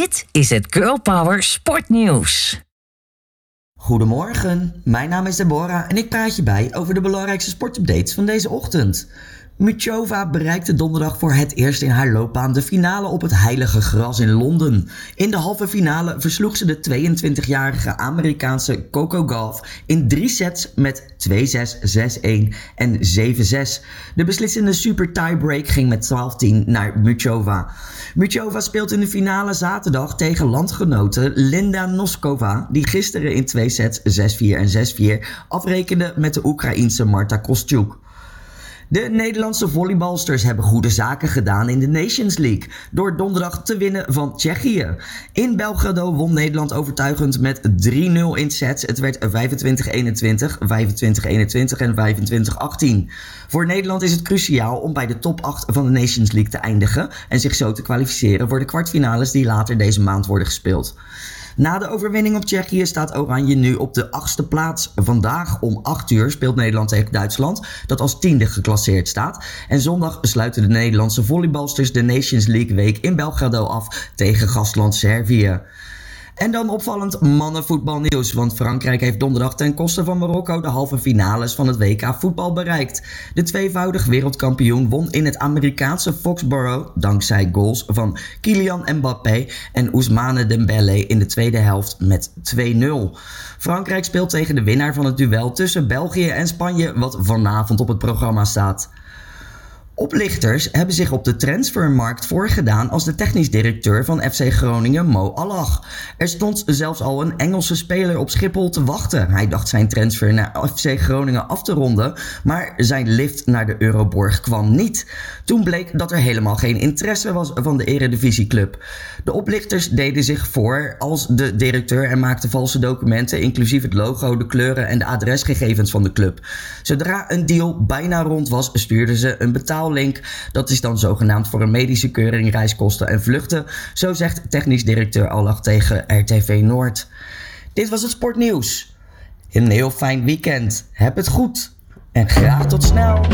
Dit is het Girl Power Sportnieuws. Goedemorgen, mijn naam is Deborah en ik praat je bij over de belangrijkste sportupdates van deze ochtend. Muchova bereikte donderdag voor het eerst in haar loopbaan de finale op het heilige gras in Londen. In de halve finale versloeg ze de 22-jarige Amerikaanse Coco Gauff in 3 sets met 2-6, 6-1 en 7-6. De beslissende super tiebreak ging met 12-10 naar Muchova. Muchova speelt in de finale zaterdag tegen landgenote Linda Noskova, die gisteren in 2 sets 6-4 en 6-4 afrekende met de Oekraïense Marta Kostyuk. De Nederlandse volleybalsters hebben goede zaken gedaan in de Nations League door donderdag te winnen van Tsjechië. In Belgrado won Nederland overtuigend met 3-0 in sets. Het werd 25-21, 25-21 en 25-18. Voor Nederland is het cruciaal om bij de top 8 van de Nations League te eindigen en zich zo te kwalificeren voor de kwartfinales die later deze maand worden gespeeld. Na de overwinning op Tsjechië staat Oranje nu op de 8e plaats. Vandaag om 8 uur speelt Nederland tegen Duitsland, dat als 10e geclasseerd staat. En zondag sluiten de Nederlandse volleybalsters de Nations League week in Belgrado af tegen gastland Servië. En dan opvallend mannenvoetbalnieuws, want Frankrijk heeft donderdag ten koste van Marokko de halve finales van het WK voetbal bereikt. De tweevoudig wereldkampioen won in het Amerikaanse Foxborough dankzij goals van Kylian Mbappé en Ousmane Dembélé in de tweede helft met 2-0. Frankrijk speelt tegen de winnaar van het duel tussen België en Spanje, wat vanavond op het programma staat. Oplichters hebben zich op de transfermarkt voorgedaan als de technisch directeur van FC Groningen Mo Allach. Er stond zelfs al een Engelse speler op Schiphol te wachten. Hij dacht zijn transfer naar FC Groningen af te ronden, maar zijn lift naar de Euroborg kwam niet. Toen bleek dat er helemaal geen interesse was van de Eredivisieclub. De oplichters deden zich voor als de directeur en maakten valse documenten, inclusief het logo, de kleuren en de adresgegevens van de club. Zodra een deal bijna rond was, stuurden ze een betaallink. Dat is dan zogenaamd voor een medische keuring, reiskosten en vluchten. Zo zegt technisch directeur Allach tegen RTV Noord. Dit was het sportnieuws. Een heel fijn weekend. Heb het goed. En graag tot snel.